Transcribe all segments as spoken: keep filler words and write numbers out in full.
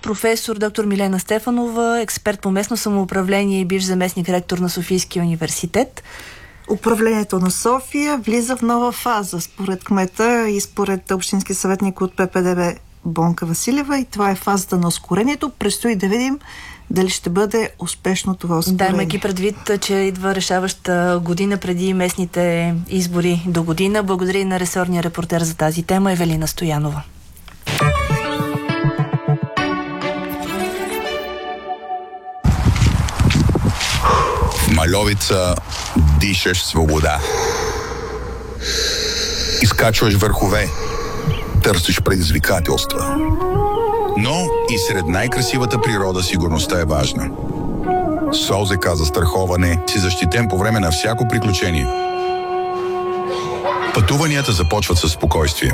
професор доктор Милена Стефанова, експерт по местно самоуправление и бивш заместник ректор на Софийския университет. Управлението на София влиза в нова фаза, според кмета и според общински съветник от Пе Пе Де Бе Бонка Василева, и това е фазата на ускорението. Предстои да видим дали ще бъде успешно това ускорение. Да, имайки предвид, че идва решаваща година преди местните избори до година. Благодаря на ресорния репортер за тази тема Евелина Стоянова. В Мальовица дишаш свобода. Изкачваш върхове. Търсиш предизвикателства. Но и сред най-красивата природа сигурността е важна. С О Зе Ка застраховане си защитен по време на всяко приключение. Пътуванията започват със спокойствие.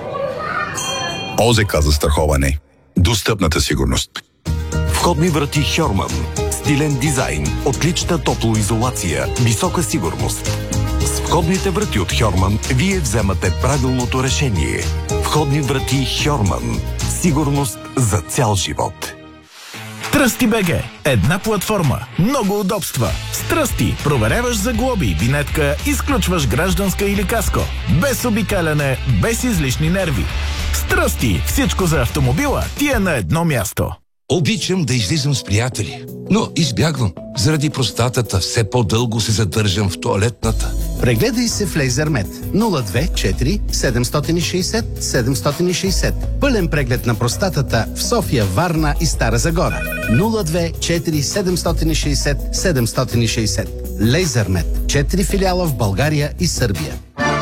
О Зе Ка застраховане. Достъпната сигурност. Входни врати Хьорман. Стилен дизайн, отлична топлоизолация, висока сигурност. С входните врати от Хьорман вие вземате правилното решение. Входни врати Хьорман. Сигурност за цял живот. Тръсти БГ. Една платформа. Много удобства. С Тръсти проверяваш за глоби, винетка, изключваш гражданска или каско. Без обикаляне, без излишни нерви. С Тръсти всичко за автомобила ти е на едно място. Обичам да излизам с приятели, но избягвам. Заради простатата все по-дълго се задържам в тоалетната. Прегледай се в Лейзермет нула две четири седем шест седем седем шест седем. Пълен преглед на простатата в София, Варна и Стара Загора. нула две четири седем шест седем седем шест седем. Лейзермет. Четири филиала в България и Сърбия.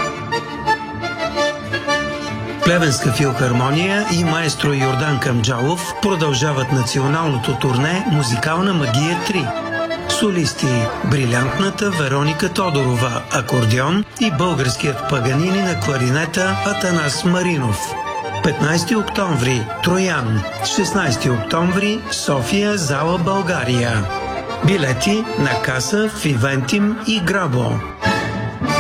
Плевенска филхармония и маестро Йордан Камджалов продължават националното турне «Музикална магия три». Солисти брилянтната Вероника Тодорова акордеон и българският Паганини на кларинета Атанас Маринов. петнайсети октомври Троян, шестнайсети октомври София, зала България. Билети на каса в Ивентим и Грабо.